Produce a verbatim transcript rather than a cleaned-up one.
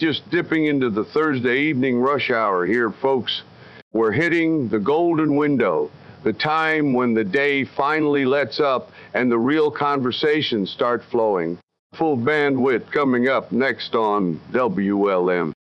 Just dipping into the Thursday evening rush hour here, folks. We're hitting the golden window, the time when the day finally lets up and the real conversations start flowing. Full bandwidth coming up next on W L M.